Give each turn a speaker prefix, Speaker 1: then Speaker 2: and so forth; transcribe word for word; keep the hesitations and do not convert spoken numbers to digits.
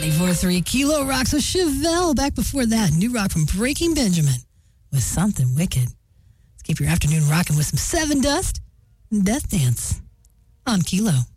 Speaker 1: ninety-four point three Kilo Rocks with Chevelle. Back before that, new rock from Breaking Benjamin with Something Wicked. Let's keep your afternoon rocking with some Seven Dust and Death Dance on Kilo.